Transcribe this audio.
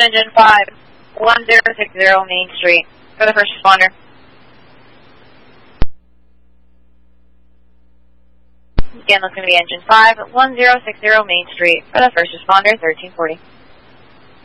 Engine 5, 1060 Main Street for the first responder. Again, that's going to be Engine 5, 1060 Main Street for the first responder, 1340.